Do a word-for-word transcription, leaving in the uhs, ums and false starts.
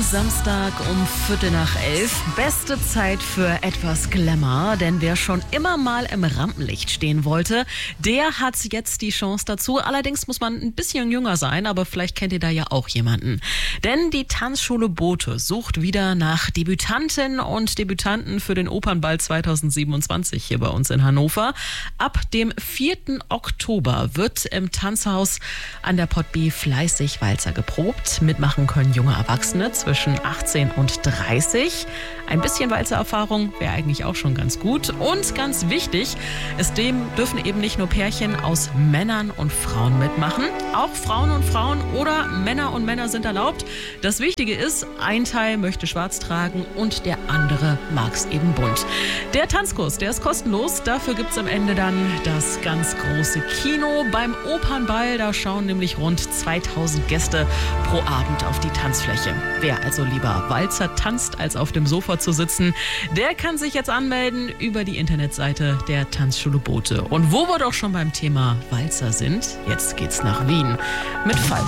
Samstag um Viertel nach elf. Beste Zeit für etwas Glamour, denn wer schon immer mal im Rampenlicht stehen wollte, der hat jetzt die Chance dazu. Allerdings muss man ein bisschen jünger sein, aber vielleicht kennt ihr da ja auch jemanden. Denn die Tanzschule Bote sucht wieder nach Debütantinnen und Debütanten für den Opernball zweitausendsiebenundzwanzig hier bei uns in Hannover. Ab dem vierten Oktober wird im Tanzhaus an der Pott B fleißig Walzer geprobt. Mitmachen können junge Erwachsene zwischen achtzehn und dreißig. Ein bisschen Walzererfahrung wäre eigentlich auch schon ganz gut. Und ganz wichtig, es dürfen eben nicht nur Pärchen aus Männern und Frauen mitmachen. Auch Frauen und Frauen oder Männer und Männer sind erlaubt. Das Wichtige ist, ein Teil möchte schwarz tragen und der andere mag es eben bunt. Der Tanzkurs, der ist kostenlos. Dafür gibt es am Ende dann das ganz große Kino. Beim Opernball, da schauen nämlich rund zweitausend Gäste pro Abend auf die Tanzfläche. Wer also lieber Walzer tanzt, als auf dem Sofa zu sitzen, der kann sich jetzt anmelden über die Internetseite der Tanzschule Bote. Und wo wir doch schon beim Thema Walzer sind, jetzt geht's nach Wien mit Falk.